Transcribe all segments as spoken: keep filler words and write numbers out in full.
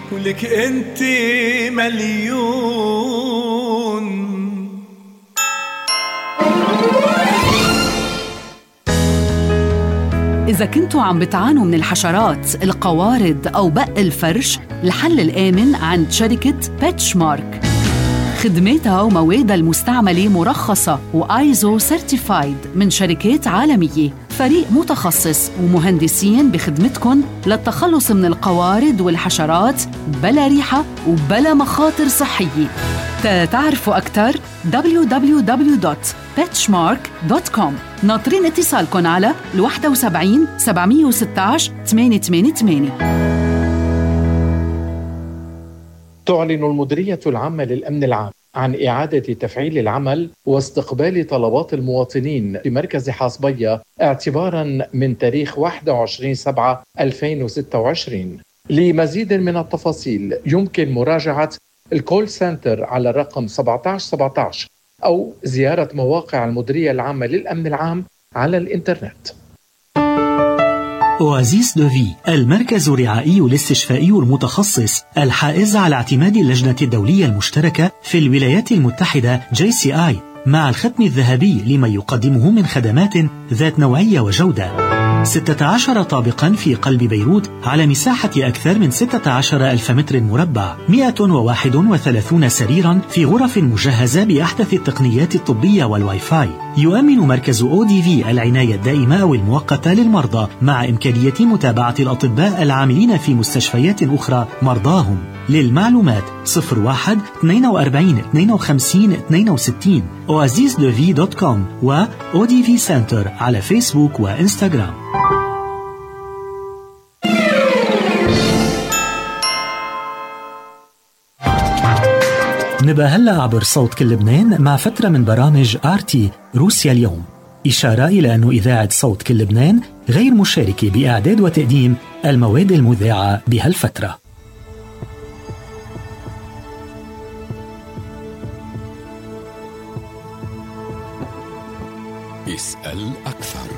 ولك انت مليون. إذا كنتوا عم بتعانوا من الحشرات، القوارض أو بق الفرش، الحل الآمن عند شركة بيتشمارك. خدماتها وموادها المستعملة مرخصة وآيزو سيرتيفايد من شركات عالمية. فريق متخصص ومهندسين بخدمتكم للتخلص من القوارض والحشرات بلا ريحة وبلا مخاطر صحية. تتعرفوا أكثر دبليو دبليو دبليو دوت بيتشمارك دوت كوم. ناطرين اتصالكم على واحد سبعة سبعة واحد ستة ثمانية ثمانية ثمانية. تعلن المديرية العامة للأمن العام عن إعادة تفعيل العمل واستقبال طلبات المواطنين في مركز حاصبية اعتباراً من تاريخ واحد وعشرين سبعة ألفين وستة وعشرين. لمزيد من التفاصيل يمكن مراجعة الكول سنتر على الرقم سبعة عشر سبعة عشر أو زيارة مواقع المديرية العامة للأمن العام على الإنترنت. أوازيس دو في، المركز الرعائي الاستشفائي المتخصص الحائز على اعتماد اللجنة الدولية المشتركة في الولايات المتحدة جي سي آي، مع الختم الذهبي لما يقدمه من خدمات ذات نوعية وجودة. ستة عشر طابقا في قلب بيروت على مساحة أكثر من ستة عشر ألف متر مربع، مئة وواحد وثلاثين سريرا في غرف مجهزة بأحدث التقنيات الطبية والواي فاي. يؤمن مركز أو دي في العناية الدائمة والمؤقتة للمرضى مع إمكانية متابعة الأطباء العاملين في مستشفيات أخرى مرضاهم. للمعلومات صفر واحد اثنين وأربعين اثنين وخمسين اثنين وستين oasis de vie دوت كوم و أو دي في سنتر على فيسبوك وإنستغرام. نبقى هلأ عبر صوت كل لبنان مع فترة من برامج آرتي روسيا اليوم، إشارة إلى أن إذاعة صوت كل لبنان غير مشاركة بإعداد وتقديم المواد المذاعة بهالفترة. اسأل أكثر.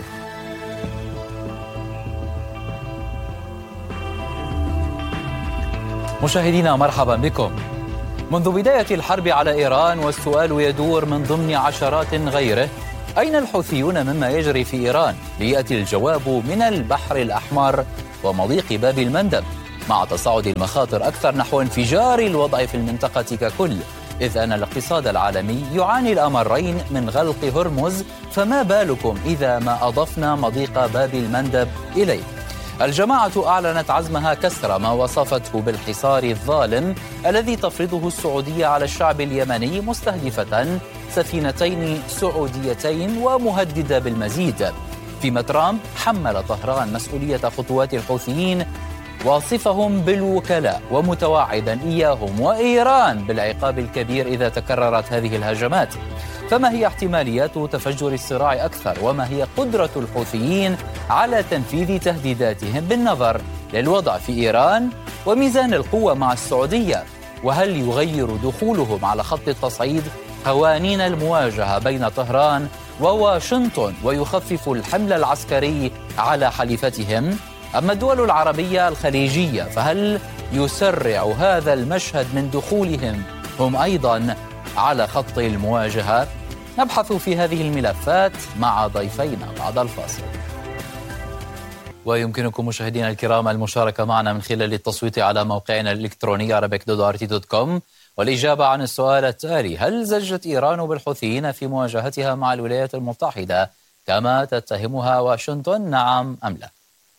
مشاهدينا مرحبا بكم. منذ بداية الحرب على إيران والسؤال يدور من ضمن عشرات غيره: أين الحوثيون مما يجري في إيران؟ ليأتي الجواب من البحر الأحمر ومضيق باب المندب، مع تصاعد المخاطر أكثر نحو انفجار الوضع في المنطقة ككل، إذ أن الاقتصاد العالمي يعاني الأمرين من غلق هرمز، فما بالكم إذا ما أضفنا مضيق باب المندب إليه. الجماعة أعلنت عزمها كسر ما وصفته بالحصار الظالم الذي تفرضه السعودية على الشعب اليمني، مستهدفة سفينتين سعوديتين ومهددة بالمزيد. فيما ترامب حمل طهران مسؤولية خطوات الحوثيين، واصفهم بالوكلاء ومتوعدا إياهم وإيران بالعقاب الكبير إذا تكررت هذه الهجمات. فما هي احتماليات تفجر الصراع أكثر؟ وما هي قدرة الحوثيين على تنفيذ تهديداتهم بالنظر للوضع في إيران وميزان القوة مع السعودية؟ وهل يغير دخولهم على خط التصعيد قوانين المواجهة بين طهران وواشنطن ويخفف الحمل العسكري على حليفتهم؟ أما الدول العربية الخليجية فهل يسرع هذا المشهد من دخولهم هم أيضا على خط المواجهة؟ نبحث في هذه الملفات مع ضيفينا بعد الفاصل. ويمكنكم مشاهدينا الكرام المشاركة معنا من خلال التصويت على موقعنا الإلكتروني arabic دوت آر تي دوت كوم والإجابة عن السؤال التالي: هل زجت إيران بالحوثيين في مواجهتها مع الولايات المتحدة كما تتهمها واشنطن، نعم أم لا؟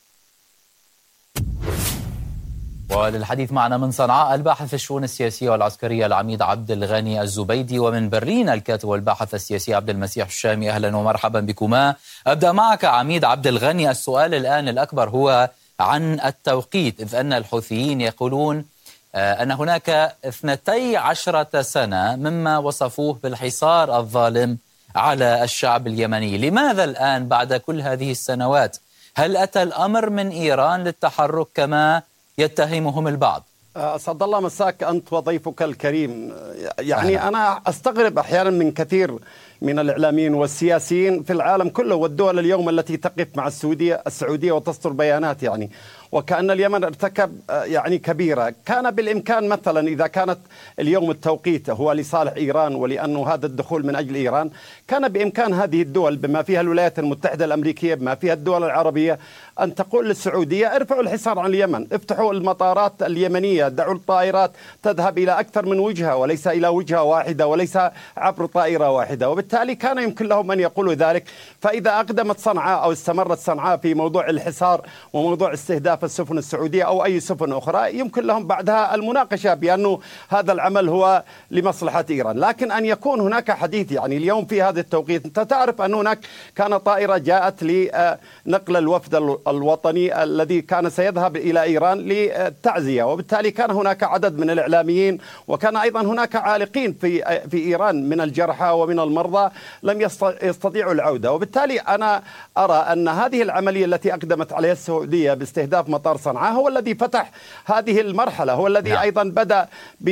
وللحديث معنا من صنعاء الباحث في الشؤون السياسية والعسكرية العميد عبد الغني الزبيدي، ومن برلين الكاتب والباحث السياسي عبد المسيح الشامي. أهلا ومرحبا بكما. أبدأ معك عميد عبد الغني. السؤال الآن الأكبر هو عن التوقيت، إذ أن الحوثيين يقولون أن هناك اثنتي عشرة سنة مما وصفوه بالحصار الظالم على الشعب اليمني. لماذا الآن بعد كل هذه السنوات؟ هل أتى الأمر من إيران للتحرك كما يتهمهم البعض؟ أسعد الله مساك أنت وضيفك الكريم. يعني أهلا. أنا أستغرب أحيانا من كثير من الإعلاميين والسياسيين في العالم كله والدول اليوم التي تقف مع السعودية السعودية وتصدر بيانات يعني، وكأن اليمن ارتكب يعني كبيرة. كان بالإمكان مثلا إذا كانت اليوم التوقيت هو لصالح إيران ولأنه هذا الدخول من أجل إيران، كان بإمكان هذه الدول بما فيها الولايات المتحدة الأمريكية بما فيها الدول العربية أن تقول للسعودية ارفعوا الحصار عن اليمن، افتحوا المطارات اليمنية، دعوا الطائرات تذهب إلى أكثر من وجهة وليس إلى وجهة واحدة وليس عبر طائرة واحدة. وبالتالي كان يمكن لهم أن يقولوا ذلك. فإذا أقدمت صنعاء أو استمرت صنعاء في موضوع الحصار وموضوع استهداف السفن السعودية أو أي سفن أخرى، يمكن لهم بعدها المناقشة بأنه هذا العمل هو لمصلحة إيران. لكن أن يكون هناك حديث يعني اليوم في هذا التوقيت، أنت تعرف أن هناك كان طائرة جاءت لنقل الوفد الوطني الذي كان سيذهب إلى إيران للتعزية، وبالتالي كان هناك عدد من الإعلاميين وكان أيضا هناك عالقين في في إيران من الجرحى ومن المرضى لم يستطيعوا العودة. وبالتالي أنا أرى أن هذه العملية التي أقدمت عليها السعودية باستهداف مطار صنعاء هو الذي فتح هذه المرحلة، هو الذي نعم. أيضا بدأ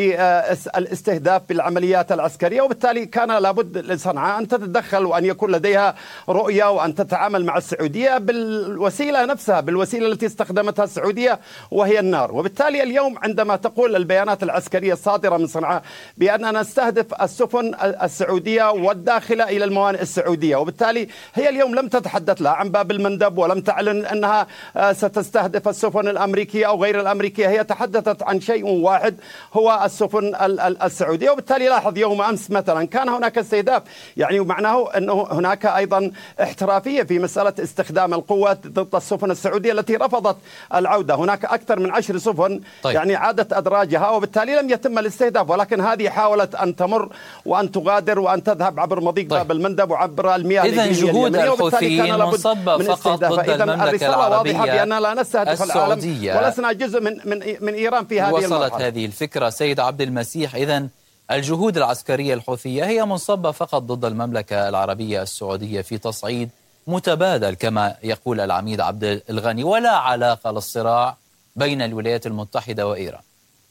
بالاستهداف بالعمليات العسكرية. وبالتالي كان لابد لصنعاء أن تتدخل وأن يكون لديها رؤية وأن تتعامل مع السعودية بالوسيلة نفسها، بالوسيلة التي استخدمتها السعودية وهي النار. وبالتالي اليوم عندما تقول البيانات العسكرية الصادرة من صنعاء بأننا نستهدف السفن السعودية والداخلة إلى الموانئ السعودية، وبالتالي هي اليوم لم تتحدث لا عن باب المندب ولم تعلن أنها ستستهدف السفن الأمريكية أو غير الأمريكية، هي تحدثت عن شيء واحد هو السفن السعودية. وبالتالي لاحظ يوم أمس مثلا كان هناك استهداف، يعني معناه أنه هناك أيضا احترافية في مسألة استخدام القوة ضد السفن السعودية التي رفضت العودة. هناك أكثر من عشر سفن طيب. يعني عادت أدراجها وبالتالي لم يتم الاستهداف، ولكن هذه حاولت أن تمر وأن تغادر وأن تذهب عبر مضيق طيب. باب المندب وعبر المياه. إذن جهود الحوثيين منصبة فقط ضد المملكة العربية لا نستهدف العالم ولسنا جزء من من من إيران في هذه وصلت المرحلة. هذه الفكرة سيد عبد المسيح. إذن الجهود العسكرية الحوثية هي منصبة فقط ضد المملكة العربية السعودية في تصعيد متبادل كما يقول العميد عبد الغني، ولا علاقة للصراع بين الولايات المتحدة وإيران.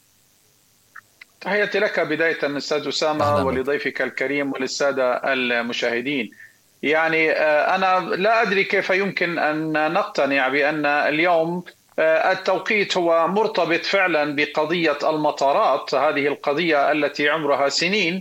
تحياتي لك بداية أستاذ أسامة ولضيفك الكريم وللسادة المشاهدين. يعني أنا لا أدري كيف يمكن أن نقتنع بأن اليوم التوقيت هو مرتبط فعلا بقضية المطارات، هذه القضية التي عمرها سنين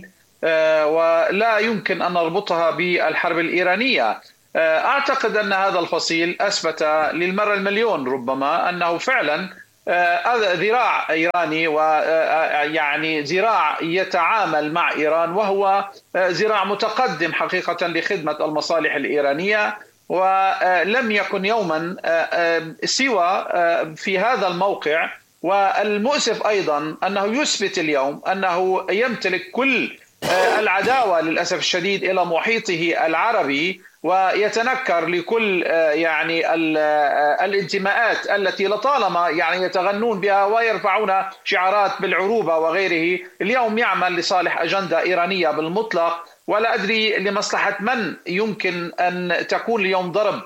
ولا يمكن أن نربطها بالحرب الإيرانية. أعتقد أن هذا الفصيل أثبت للمرة المليون ربما أنه فعلا ذراع إيراني ويعني ذراع يتعامل مع إيران، وهو ذراع متقدم حقيقة لخدمة المصالح الإيرانية، ولم يكن يوما سوى في هذا الموقع. والمؤسف أيضا أنه يثبت اليوم أنه يمتلك كل العداوة للأسف الشديد إلى محيطه العربي، ويتنكر لكل يعني الانتماءات التي لطالما يعني يتغنون بها ويرفعون شعارات بالعروبة وغيره. اليوم يعمل لصالح أجندة إيرانية بالمطلق، ولا أدري لمصلحة من يمكن أن تكون اليوم ضرب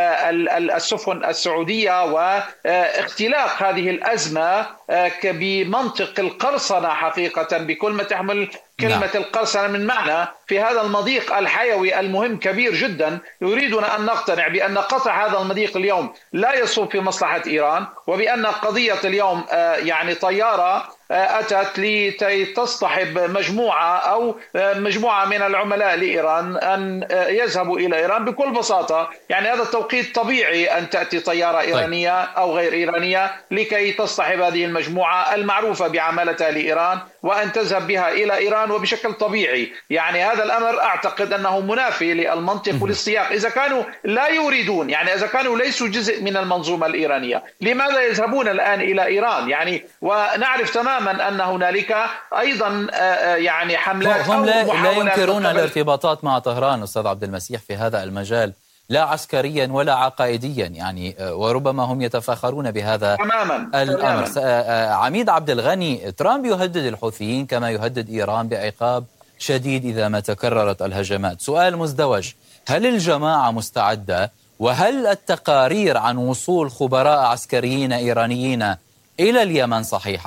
السفن السعودية واختلاق هذه الأزمة بمنطق القرصنة حقيقة بكل ما تحمل كلمة نعم. القرصنة من معنى في هذا المضيق الحيوي المهم كبير جدا. يريدون أن نقتنع بأن قطع هذا المضيق اليوم لا يصب في مصلحة إيران، وبأن قضية اليوم يعني طيارة أتت لتصطحب مجموعة أو مجموعة من العملاء لإيران أن يذهبوا إلى إيران بكل بساطة. يعني هذا التوقيت طبيعي أن تأتي طيارة إيرانية أو غير إيرانية لكي تصطحب هذه المجموعة المعروفة بعملتها لإيران وأن تذهب بها إلى إيران، وبشكل طبيعي. يعني هذا الأمر أعتقد أنه منافي للمنطق والسياق. إذا كانوا لا يريدون، يعني إذا كانوا ليسوا جزء من المنظومة الإيرانية، لماذا يذهبون الآن إلى إيران؟ يعني ونعرف تماما أن هنالك أيضا يعني حملات هم لا, لا ينكرون الارتباطات مع طهران أستاذ عبد المسيح في هذا المجال، لا عسكريا ولا عقائديا يعني، وربما هم يتفاخرون بهذا تماما الأمر. تماما. عميد عبد الغني، ترامب يهدد الحوثيين كما يهدد إيران بعقاب شديد إذا ما تكررت الهجمات. سؤال مزدوج: هل الجماعة مستعدة؟ وهل التقارير عن وصول خبراء عسكريين إيرانيين إلى اليمن صحيحة؟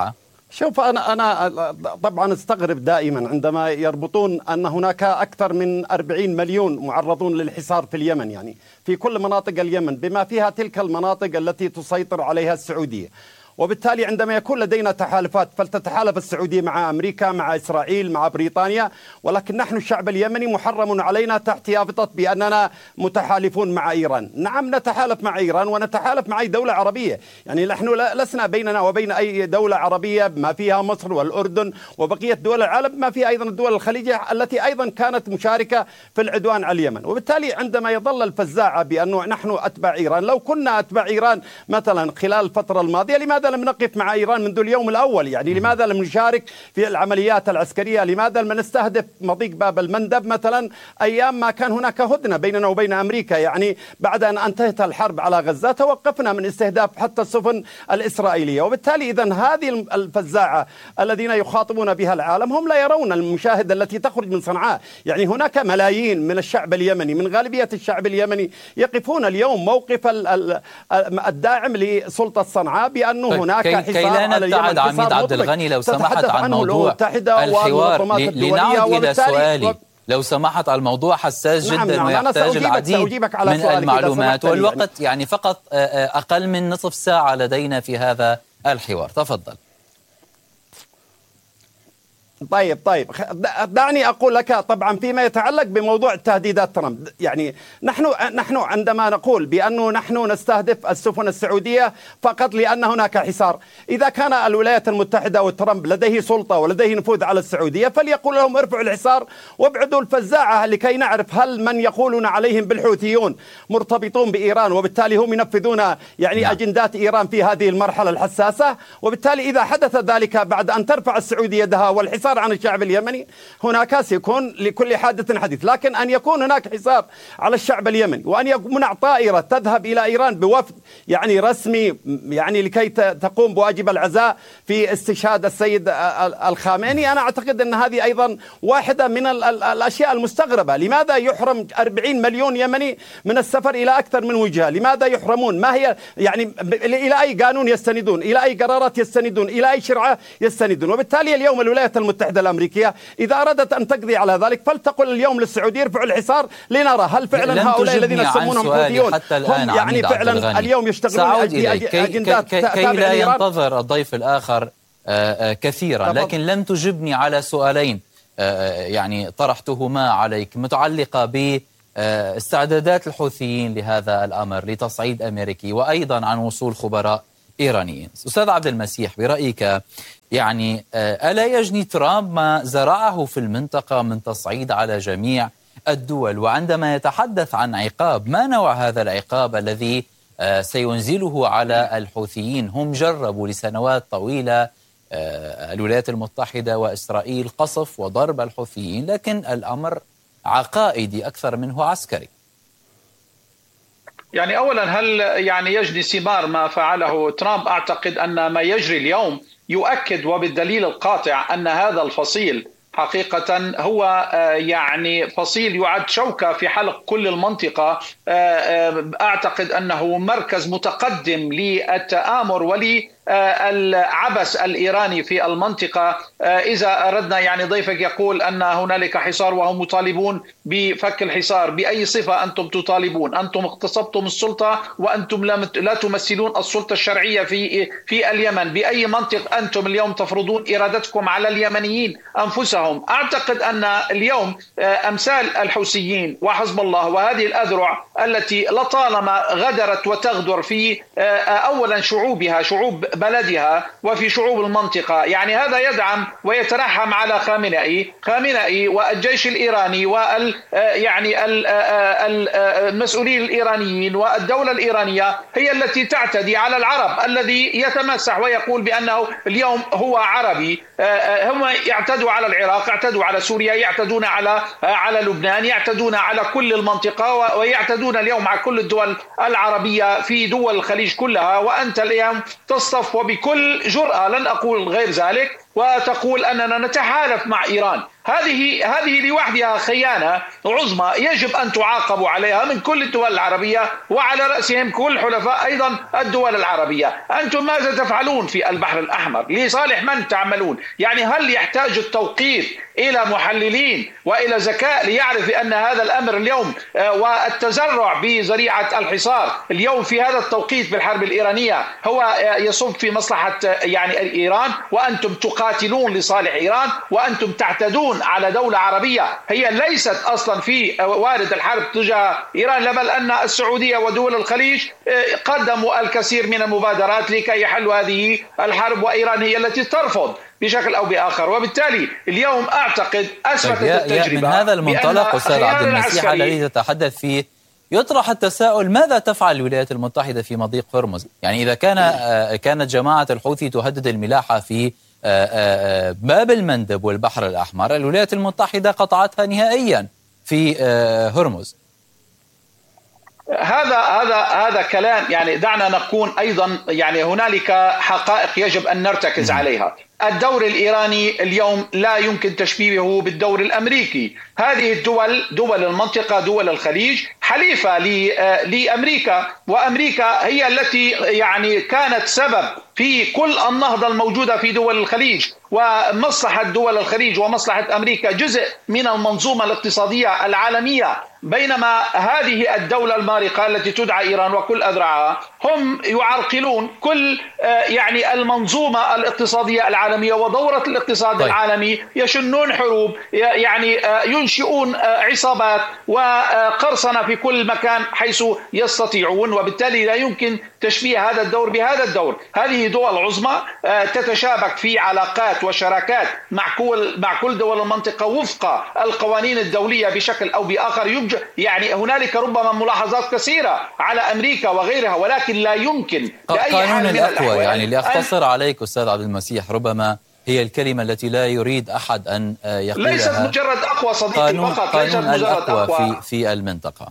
شوف أنا أنا طبعا استغرب دائما عندما يربطون أن هناك أكثر من أربعين مليون معرضون للحصار في اليمن، يعني في كل مناطق اليمن بما فيها تلك المناطق التي تسيطر عليها السعودية. وبالتالي عندما يكون لدينا تحالفات فلتتحالف السعودية مع أمريكا، مع إسرائيل، مع بريطانيا، ولكن نحن الشعب اليمني محرم علينا تحت يافطة بأننا متحالفون مع إيران. نعم نتحالف مع إيران ونتحالف مع أي دولة عربية، يعني نحن لسنا بيننا وبين أي دولة عربية ما فيها مصر والأردن وبقية دول العالم، ما فيها أيضا الدول الخليجية التي أيضا كانت مشاركة في العدوان على اليمن. وبالتالي عندما يظل الفزاعة بأنه نحن أتباع إيران، لو كنا أتباع إيران مثلا خلال الفترة الماضية لماذا لم نقف مع إيران منذ اليوم الأول؟ يعني لماذا لم نشارك في العمليات العسكرية؟ لماذا لم نستهدف مضيق باب المندب مثلا أيام ما كان هناك هدنة بيننا وبين أمريكا؟ يعني بعد أن انتهت الحرب على غزة توقفنا من استهداف حتى السفن الإسرائيلية. وبالتالي إذن هذه الفزاعة الذين يخاطبون بها العالم هم لا يرون المشاهد التي تخرج من صنعاء. يعني هناك ملايين من الشعب اليمني، من غالبية الشعب اليمني، يقفون اليوم موقف الداعم لسلطة صنعاء بأنه هناك كي, كي لا نبتعد عميد عبد الغني لو سمحت عن موضوع الحوار لنعود إلى سؤالي. لو سمحت، على الموضوع حساس نعم جدا نعم ويحتاج العديد من المعلومات، والوقت يعني فقط أقل من نصف ساعة لدينا في هذا الحوار. تفضل. طيب طيب دعني أقول لك طبعا فيما يتعلق بموضوع تهديدات ترامب، يعني نحن نحن عندما نقول بأنه نحن نستهدف السفن السعودية فقط لأن هناك حصار، إذا كان الولايات المتحدة وترامب لديه سلطة ولديه نفوذ على السعودية فليقول لهم ارفعوا الحصار وابعدوا الفزاعة لكي نعرف هل من يقولون عليهم بالحوثيون مرتبطون بإيران وبالتالي هم ينفذون يعني نعم. أجندات إيران في هذه المرحلة الحساسة. وبالتالي إذا حدث ذلك بعد أن ترفع السعودية يدها والحصار عن الشعب اليمني هناك سيكون لكل حادث حديث، لكن أن يكون هناك حساب على الشعب اليمني وأن يمنع طائرة تذهب إلى إيران بوفد يعني رسمي يعني لكي تقوم بواجب العزاء في استشهاد السيد الخامنئي، أنا أعتقد أن هذه أيضا واحدة من الأشياء المستغربة. لماذا يحرم أربعين مليون يمني من السفر إلى أكثر من وجهة؟ لماذا يحرمون؟ ما هي يعني إلى أي قانون يستندون؟ إلى أي قرارات يستندون؟ إلى أي شرعة يستندون؟ وبالتالي اليوم الولايات المتحدة الأمريكية إذا أردت أن تقضي على ذلك فلتقل اليوم للسعودية ارفعوا الحصار لنرى هل فعلا هؤلاء الذين يسمونهم حوثيون هم يعني فعلا اليوم يشتغلون بأجندات كي, كي لا ينتظر الضيف الآخر كثيرا. لكن لم تجبني على سؤالين يعني طرحتهما عليك متعلقة باستعدادات الحوثيين لهذا الأمر لتصعيد أمريكي وأيضا عن وصول خبراء إيرانيين. أستاذ عبد المسيح، برأيك يعني ألا يجني ترامب ما زرعه في المنطقة من تصعيد على جميع الدول؟ وعندما يتحدث عن عقاب، ما نوع هذا العقاب الذي سينزله على الحوثيين؟ هم جربوا لسنوات طويلة الولايات المتحدة وإسرائيل قصف وضرب الحوثيين، لكن الأمر عقائدي أكثر منه عسكري. يعني أولا هل يعني يجني ثمار ما فعله ترامب؟ أعتقد أن ما يجري اليوم يؤكد وبالدليل القاطع أن هذا الفصيل حقيقة هو يعني فصيل يعد شوكة في حلق كل المنطقة. أعتقد أنه مركز متقدم للتآمر ولي العبث الإيراني في المنطقة. إذا أردنا يعني ضيفك يقول أن هنالك حصار وهم مطالبون بفك الحصار، بأي صفة أنتم تطالبون؟ أنتم اغتصبتم السلطة وأنتم لا تمثلون السلطة الشرعية في في اليمن. بأي منطق أنتم اليوم تفرضون إرادتكم على اليمنيين أنفسهم؟ أعتقد أن اليوم أمثال الحوثيين وحزب الله وهذه الأذرع التي لطالما غدرت وتغدر في أولا شعوبها، شعوب بلدها، وفي شعوب المنطقة، يعني هذا يدعم ويترحم على خامنئي خامنئي والجيش الإيراني وال يعني المسؤولين الإيرانيين والدولة الإيرانية هي التي تعتدي على العرب. الذي يتمسح ويقول بأنه اليوم هو عربي، هم يعتدوا على العراق، يعتدوا على سوريا، يعتدون على على لبنان، يعتدون على كل المنطقة، ويعتدون اليوم على كل الدول العربية في دول الخليج كلها. وأنت اليوم تصطف وبكل جرأة، لن أقول غير ذلك، وتقول أننا نتحالف مع إيران. هذه هذه لوحدها خيانة عظمى يجب أن تعاقبوا عليها من كل الدول العربية، وعلى رأسهم كل حلفاء أيضا الدول العربية. أنتم ماذا تفعلون في البحر الأحمر؟ لصالح من تعملون؟ يعني هل يحتاج التوقيت إلى محللين وإلى ذكاء ليعرف أن هذا الأمر اليوم والتزرع بزريعة الحصار اليوم في هذا التوقيت في الحرب الإيرانية هو يصب في مصلحة يعني إيران، وأنتم تقاتلون لصالح إيران، وأنتم تعتدون على دولة عربية هي ليست أصلا في وارد الحرب تجاه إيران، بل أن السعودية ودول الخليج قدموا الكثير من المبادرات لكي يحلوا هذه الحرب، وإيران هي التي ترفض بشكل أو بآخر. وبالتالي اليوم أعتقد أثبتت التجربة من هذا المنطلق أستاذ عبد المسيح الذي تتحدث فيه يطرح التساؤل: ماذا تفعل الولايات المتحدة في مضيق هرمز؟ يعني إذا كان كانت جماعة الحوثي تهدد الملاحة في باب المندب والبحر الأحمر، الولايات المتحدة قطعتها نهائيا في هرمز. هذا هذا هذا كلام، يعني دعنا نكون أيضا يعني هنالك حقائق يجب أن نرتكز عليها. الدور الإيراني اليوم لا يمكن تشبيهه بالدور الأمريكي. هذه الدول دول المنطقة دول الخليج حليفة لأمريكا، وأمريكا هي التي يعني كانت سبب في كل النهضة الموجودة في دول الخليج، ومصلحة دول الخليج ومصلحة أمريكا جزء من المنظومة الاقتصادية العالمية. بينما هذه الدولة المارقة التي تدعى إيران وكل أذرعها هم يعرقلون كل يعني المنظومة الاقتصادية العالمية ودورة الاقتصاد طيب. العالمي، يشنون حروب، يعني ينشئون عصابات وقرصنة في كل مكان حيث يستطيعون، وبالتالي لا يمكن تشبيه هذا الدور بهذا الدور. هذه دول عظمى تتشابك في علاقات وشراكات مع كل مع كل دول المنطقة وفق القوانين الدولية بشكل أو بآخر. يعني هنالك ربما ملاحظات كثيرة على أمريكا وغيرها، ولكن لا يمكن قانون الأقوى. يعني لأختصر عليك أستاذ عبد المسيح، ربما هي الكلمة التي لا يريد أحد أن يقولها. ليست مجرد أقوى صديقي قانون فقط، قانون ليست مجرد الأقوى أقوى في في المنطقة.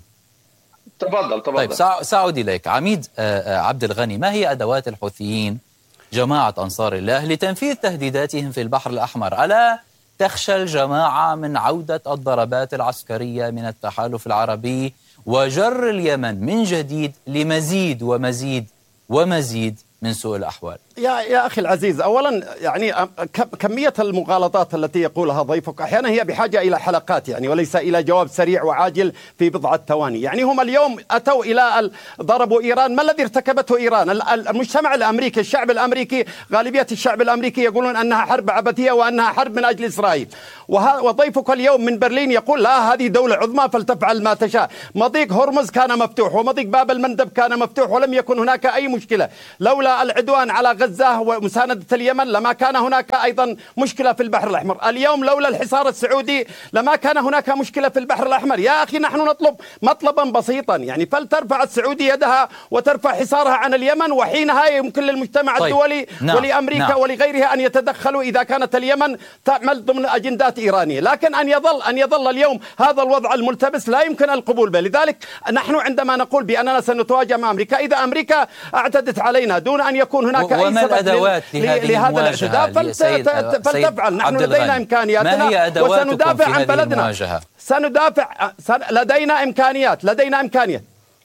تفضل تفضل. طيب سأعود إليك عميد عبد الغني. ما هي أدوات الحوثيين جماعة أنصار الله لتنفيذ تهديداتهم في البحر الأحمر؟ ألا تخشى الجماعة من عودة الضربات العسكرية من التحالف العربي وجر اليمن من جديد لمزيد ومزيد ومزيد من سوء الأحوال؟ يا يا أخي العزيز، أولا يعني كمية المغالطات التي يقولها ضيفك أحيانا هي بحاجة إلى حلقات يعني، وليس إلى جواب سريع وعاجل في بضعة ثواني. يعني هم اليوم أتوا إلى ضربوا إيران. ما الذي ارتكبته إيران؟ المجتمع الأمريكي، الشعب الأمريكي، غالبية الشعب الأمريكي يقولون أنها حرب عبثية وأنها حرب من أجل إسرائيل. وضيفك اليوم من برلين يقول لا، هذه دولة عظمى فلتفعل ما تشاء. مضيق هرمز كان مفتوح، ومضيق باب المندب كان مفتوح، ولم يكن هناك أي مشكلة. لولا العدوان على غزة ومساندة اليمن لما كان هناك أيضا مشكلة في البحر الأحمر. اليوم لولا الحصار السعودي لما كان هناك مشكلة في البحر الأحمر. يا أخي نحن نطلب مطلبا بسيطا، يعني فلترفع السعودية يدها وترفع حصارها عن اليمن، وحينها يمكن للمجتمع طيب. الدولي نعم. ولأمريكا نعم. ولغيرها أن يتدخلوا إذا كانت اليمن تعمل ضمن أجندات إيرانية. لكن أن يظل أن يظل اليوم هذا الوضع الملتبس لا يمكن القبول به. لذلك نحن عندما نقول بأننا سنتواجه مع أمريكا، إذا أمريكا اعتدت علينا دون أن يكون هناك أي سبب لهذا الاعتداء فلتفعل. نحن لدينا إمكانياتنا وسندافع عن بلدنا. سندافع لدينا إمكانيات لدينا إمكانيات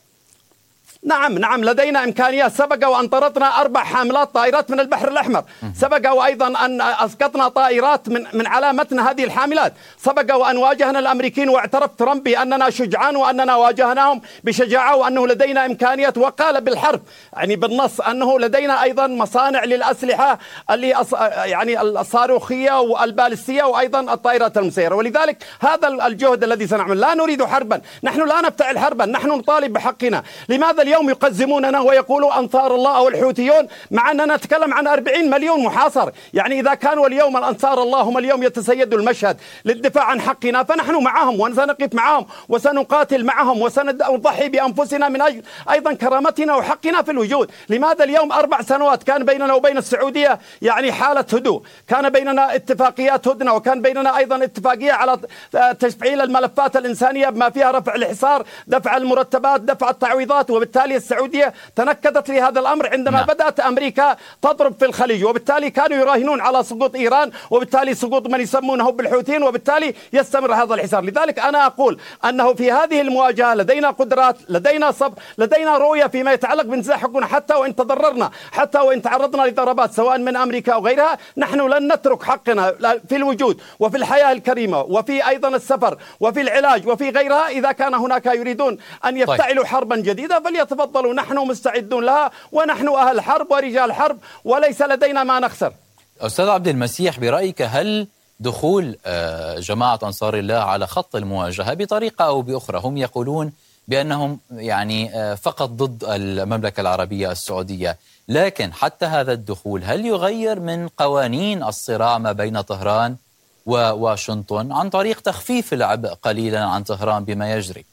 نعم نعم لدينا إمكانيات. سبق وأن طردنا أربع حاملات طائرات من البحر الأحمر. سبق وأيضا أن أسقطنا طائرات من من على متن هذه الحاملات. سبق وأن واجهنا الأمريكيين واعترف ترامب بأننا شجعان وأننا واجهناهم بشجاعة وأنه لدينا إمكانيات، وقال بالحرف يعني بالنص أنه لدينا أيضا مصانع للأسلحة اللي يعني الصاروخية والبالستية وأيضا الطائرات المسيرة. ولذلك هذا الجهد الذي سنعمل. لا نريد حربا، نحن لا نفتعل حربا، نحن نطالب بحقنا. لماذا اليوم يقزموننا ويقولوا أنصار الله أو الحوثيون مع أننا نتكلم عن أربعين مليون محاصر؟ يعني إذا كانوا اليوم الأنصار الله هم اليوم يتسيدوا المشهد للدفاع عن حقنا، فنحن معهم وسنقف معهم وسنقاتل معهم وسنضحي بأنفسنا من أجل أيضا كرامتنا وحقنا في الوجود. لماذا اليوم أربع سنوات كان بيننا وبين السعودية يعني حالة هدوء، كان بيننا اتفاقيات هدنة، وكان بيننا أيضا اتفاقية على تفعيل الملفات الإنسانية بما فيها رفع الحصار، دفع المرتبات، دفع التعويضات، وبالتالي وبالتالي السعودية تنكدت لهذا الأمر عندما نعم. بدأت أمريكا تضرب في الخليج، وبالتالي كانوا يراهنون على سقوط إيران وبالتالي سقوط من يسمونه بالحوثيين، وبالتالي يستمر هذا الحصار. لذلك أنا أقول أنه في هذه المواجهة لدينا قدرات، لدينا صبر، لدينا رؤية فيما يتعلق بنزاع حقوقنا، حتى وإن تضررنا، حتى وإن تعرضنا لضربات سواء من أمريكا أو غيرها، نحن لن نترك حقنا في الوجود وفي الحياة الكريمة وفي أيضا السفر وفي العلاج وفي غيرها. إذا كان هناك يريدون أن يفتعلوا حربا جديدة فليتفضلوا، نحن مستعدون لها ونحن أهل حرب ورجال حرب وليس لدينا ما نخسر. أستاذ عبد المسيح، برأيك هل دخول جماعة أنصار الله على خط المواجهة بطريقة أو بأخرى، هم يقولون بأنهم يعني فقط ضد المملكة العربية السعودية، لكن حتى هذا الدخول هل يغير من قوانين الصراع ما بين طهران وواشنطن عن طريق تخفيف العبء قليلا عن طهران بما يجري؟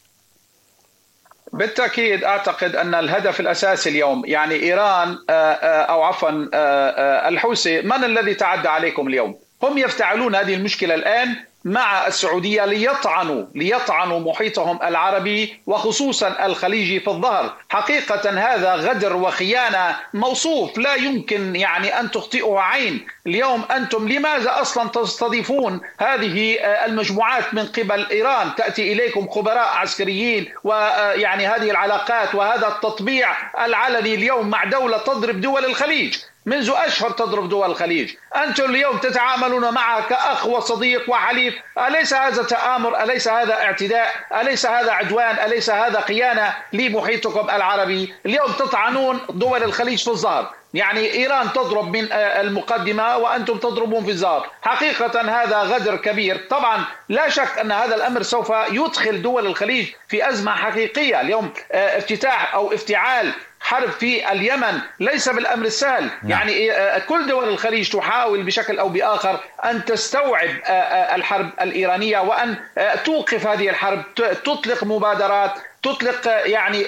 بالتأكيد أعتقد أن الهدف الأساسي اليوم يعني إيران أو عفوا الحوثي، من الذي تعدى عليكم اليوم؟ هم يفتعلون هذه المشكلة الآن مع السعودية ليطعنوا ليطعنوا محيطهم العربي وخصوصا الخليجي في الظهر. حقيقة هذا غدر وخيانة موصوف لا يمكن يعني أن تخطئه عين. اليوم أنتم لماذا أصلا تستضيفون هذه المجموعات من قبل إيران؟ تأتي إليكم خبراء عسكريين ويعني هذه العلاقات وهذا التطبيع العلني اليوم مع دولة تضرب دول الخليج منذ أشهر، تضرب دول الخليج. أنتم اليوم تتعاملون معها كأخ وصديق وحليف. أليس هذا تآمر؟ أليس هذا اعتداء؟ أليس هذا عدوان؟ أليس هذا خيانة لمحيطكم العربي؟ اليوم تطعنون دول الخليج في الظهر، يعني إيران تضرب من المقدمة وأنتم تضربون في الظهر. حقيقة هذا غدر كبير. طبعا لا شك أن هذا الأمر سوف يدخل دول الخليج في أزمة حقيقية. اليوم افتتاح أو افتعال حرب في اليمن ليس بالأمر السهل. يعني كل دول الخليج تحاول بشكل أو بآخر أن تستوعب الحرب الإيرانية وأن توقف هذه الحرب، تطلق مبادرات، تطلق يعني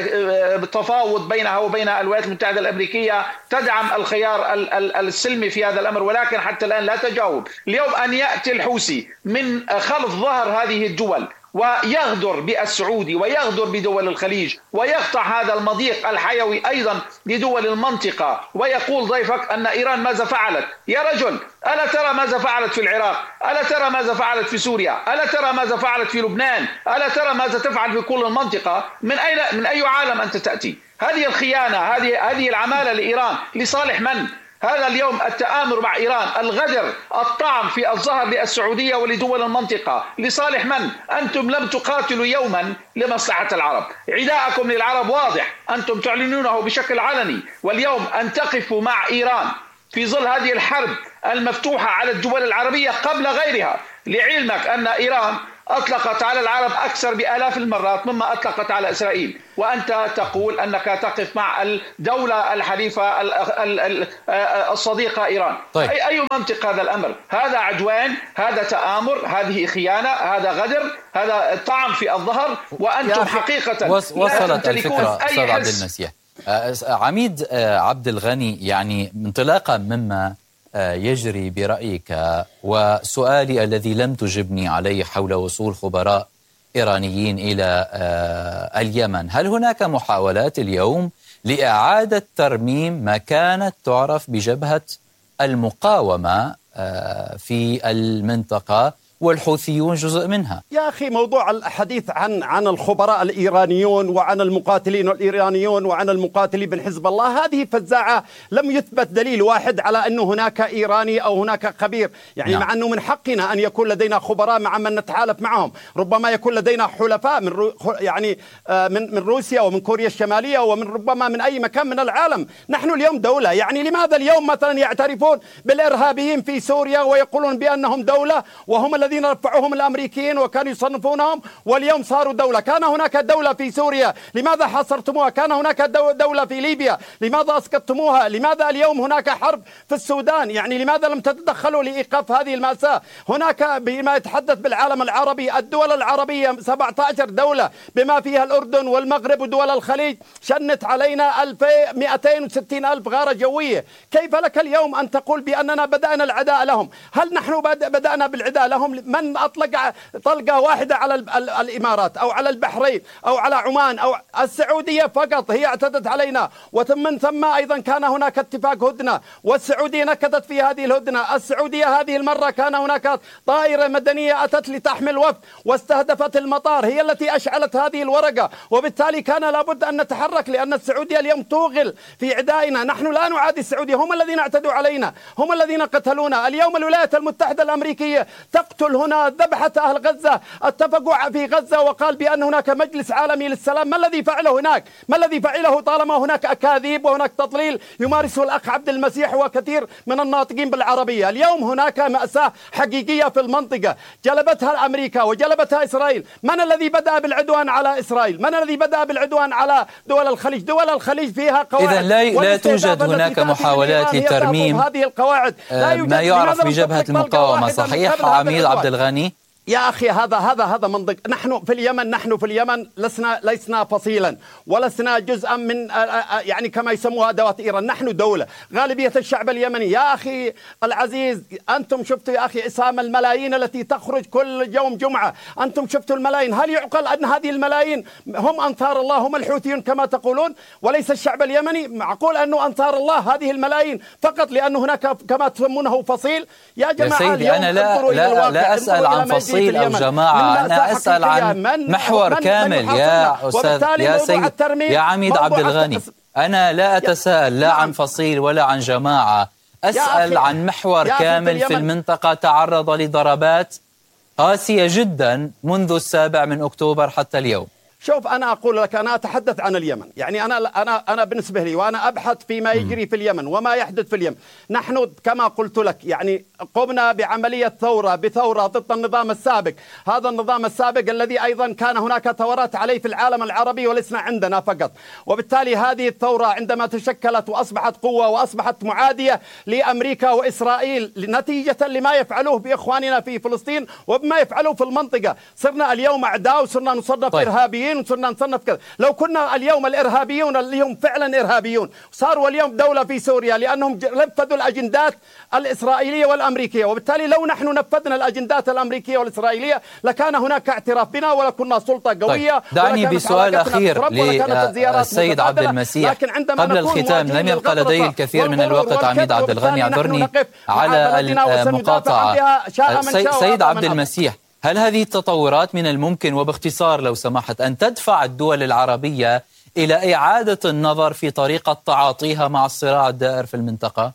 تفاوض بينها وبين الولايات المتحدة الأمريكية، تدعم الخيار السلمي في هذا الأمر، ولكن حتى الآن لا تجاوب. اليوم أن يأتي الحوثي من خلف ظهر هذه الدول ويغدر بالسعودي ويغدر بدول الخليج ويقطع هذا المضيق الحيوي أيضا لدول المنطقة، ويقول ضيفك أن إيران ماذا فعلت؟ يا رجل، ألا ترى ماذا فعلت في العراق؟ ألا ترى ماذا فعلت في سوريا؟ ألا ترى ماذا فعلت في لبنان؟ ألا ترى ماذا تفعل في كل المنطقة؟ من أين من أي عالم أنت تأتي؟ هذه الخيانة، هذه هذه العمالة لإيران لصالح من؟ هذا اليوم التآمر مع إيران، الغدر، الطعن في الظهر للسعودية ولدول المنطقة لصالح من؟ أنتم لم تقاتلوا يوما لمصلحة العرب. عداءكم للعرب واضح، أنتم تعلنونه بشكل علني. واليوم أن تقفوا مع إيران في ظل هذه الحرب المفتوحة على الدول العربية قبل غيرها. لعلمك أن إيران أطلقت على العرب أكثر بآلاف المرات مما أطلقت على إسرائيل، وأنت تقول أنك تقف مع الدولة الحليفة الصديقة إيران. طيب. أي أي منطق هذا الأمر؟ هذا عدوان، هذا تآمر، هذه خيانة، هذا غدر، هذا طعن في الظهر، وأنتم حقيقة وصلت الفكرة. أستاذ عبد المسيح، عميد عبد الغني، يعني انطلاقا مما يجري برأيك وسؤالي الذي لم تجبني عليه حول وصول خبراء إيرانيين إلى اليمن، هل هناك محاولات اليوم لإعادة ترميم ما كانت تعرف بجبهة المقاومة في المنطقة والحوثيون جزء منها؟ يا أخي، موضوع الحديث عن عن الخبراء الإيرانيون وعن المقاتلين الإيرانيون وعن المقاتلين من حزب الله، هذه فزاعة. لم يثبت دليل واحد على أنه هناك إيراني أو هناك خبير، يعني نعم. مع أنه من حقنا أن يكون لدينا خبراء مع من نتحالف معهم، ربما يكون لدينا حلفاء من رو يعني من من روسيا ومن كوريا الشمالية ومن ربما من أي مكان من العالم. نحن اليوم دولة، يعني لماذا اليوم مثلا يعترفون بالإرهابيين في سوريا ويقولون بأنهم دولة وهم الذين رفعوهم الأمريكيين وكانوا يصنفونهم واليوم صاروا دولة؟ كان هناك دولة في سوريا، لماذا حصرتموها؟ كان هناك دولة في ليبيا، لماذا أسقطتموها؟ لماذا اليوم هناك حرب في السودان؟ يعني لماذا لم تتدخلوا لإيقاف هذه المأساة؟ هناك بما يتحدث بالعالم العربي، الدول العربية سبعة عشر دولة بما فيها الأردن والمغرب ودول الخليج شنت علينا مئتين وستين ألف غارة جوية. كيف لك اليوم أن تقول بأننا بدأنا العداء لهم؟ هل نحن بدأنا بالعداء لهم؟ اليوم من أطلق طلقة واحدة على الإمارات أو على البحرين أو على عمان أو السعودية فقط هي اعتدت علينا، ومن ثم أيضا كان هناك اتفاق هدنة والسعودية نكدت في هذه الهدنة. السعودية هذه المرة كان هناك طائرة مدنية أتت لتحمل وفد واستهدفت المطار، هي التي أشعلت هذه الورقة، وبالتالي كان لابد أن نتحرك لأن السعودية اليوم توغل في عدائنا. نحن لا نعادي السعودية، هم الذين اعتدوا علينا، هم الذين قتلونا. اليوم الولايات المتحدة الأمريكية تقتل هنا، ذبحت أهل غزة، اتفقوا في غزة وقال بأن هناك مجلس عالمي للسلام. ما الذي فعله هناك؟ ما الذي فعله طالما هناك أكاذيب وهناك تضليل يمارسه الأخ عبد المسيح وكثير من الناطقين بالعربية؟ اليوم هناك مأساة حقيقية في المنطقة جلبتها أمريكا وجلبتها إسرائيل. من الذي بدأ بالعدوان على إسرائيل؟ من الذي بدأ بالعدوان على دول الخليج؟ دول الخليج فيها قواعد. إذا لا, لا توجد هناك محاولات لترميم هذه القواعد. لا ما يعرف بجبهة المقاومة، صحيح عميد عبد الغني؟ يا أخي هذا هذا هذا منطق. نحن في اليمن نحن في اليمن لسنا لسنا فصيلا ولسنا جزءا من يعني كما يسموها أدوات إيران. نحن دولة، غالبية الشعب اليمني. يا أخي العزيز أنتم شفتوا يا أخي إسهام الملايين التي تخرج كل يوم جمعة، أنتم شفتوا الملايين. هل يعقل أن هذه الملايين هم أنصار الله، هم الحوثيون كما تقولون وليس الشعب اليمني؟ معقول أنه أنصار الله هذه الملايين فقط لأن هناك كما تسمونه فصيل؟ يا جماعة يا سيدي أنا لا, لا, لا أسأل عن فصيل أو جماعة، أنا أسأل عن محور كامل يا أستاذ يا سيد يا عميد عبد الغني. أنا لا أتساءل لا عن فصيل ولا عن جماعة، أسأل عن محور كامل في المنطقة تعرض لضربات قاسية جدا منذ السابع من أكتوبر حتى اليوم. شوف أنا أقول لك، أنا أتحدث عن اليمن، يعني أنا أنا أنا بالنسبة لي وأنا أبحث فيما يجري في اليمن وما يحدث في اليمن. نحن كما قلت لك يعني قمنا بعملية ثورة بثورة ضد النظام السابق، هذا النظام السابق الذي أيضا كان هناك ثورات عليه في العالم العربي ولسنا عندنا فقط. وبالتالي هذه الثورة عندما تشكلت وأصبحت قوة وأصبحت معادية لأمريكا وإسرائيل نتيجة لما يفعلوه بإخواننا في فلسطين وبما يفعلوه في المنطقة، صرنا اليوم أعداء وصرنا نصنف طيب. إرهابيين وصرنا نصنف كذا. لو كنا اليوم الإرهابيون اللي هم فعلا إرهابيون صاروا اليوم دولة في سوريا لأنهم نفذوا الأجندات الإسرائيلية والأمريكية، وبالتالي لو نحن نفذنا الأجندات الأمريكية والإسرائيلية لكان هناك اعتراف بنا ولكنا سلطة قوية. طيب. دعني بسؤال أخير للسيد عبد المسيح قبل الختام، لم يبقى لدي الكثير من الوقت. عميد عبد الغني اعذرني على المقاطعة. سيد عبد المسيح، هل هذه التطورات من الممكن وباختصار لو سمحت أن تدفع الدول العربية إلى إعادة النظر في طريقة تعاطيها مع الصراع الدائر في المنطقة؟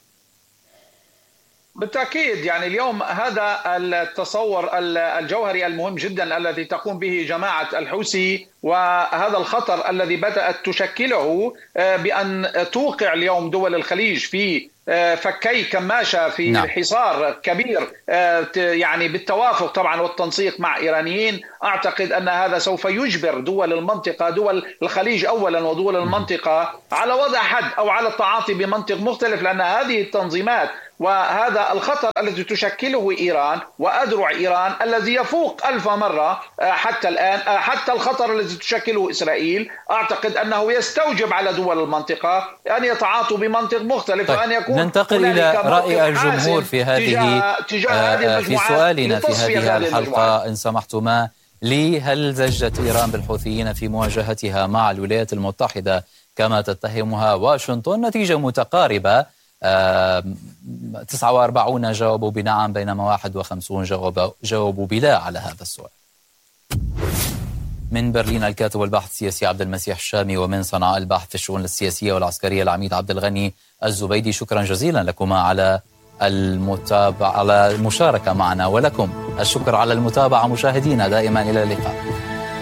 بالتأكيد، يعني اليوم هذا التصور الجوهري المهم جدا الذي تقوم به جماعة الحوثي وهذا الخطر الذي بدأت تشكله بأن توقع اليوم دول الخليج في فكي كماشة في نعم. حصار كبير يعني بالتوافق طبعا والتنسيق مع إيرانيين. أعتقد أن هذا سوف يجبر دول المنطقة، دول الخليج أولا ودول المنطقة، على وضع حد أو على التعاطي بمنطق مختلف، لأن هذه التنظيمات وهذا الخطر الذي تشكله إيران وأذرع إيران الذي يفوق ألف مرة حتى الآن حتى الخطر الذي تشكله إسرائيل، أعتقد أنه يستوجب على دول المنطقة أن يتعاطوا بمنطق مختلف. طيب. وأن يكون ننتقل إلى رأي الجمهور في هذه تجاه تجاه هذه في سؤالنا في هذه الحلقة إن سمحتما لي. هل زجت إيران بالحوثيين في مواجهتها مع الولايات المتحدة كما تتهمها واشنطن؟ نتيجة متقاربة، تسعة وأربعين جاوبوا بنعم بينما واحد وخمسين جاوبوا بلا على هذا السؤال. من برلين الكاتب والباحث السياسي عبد المسيح الشامي، ومن صنعاء الباحث في الشؤون السياسية والعسكرية العميد عبد الغني الزبيدي. شكرا جزيلا لكما على المتابعة على المشاركة معنا، ولكم الشكر على المتابعة مشاهدينا. دائما إلى اللقاء.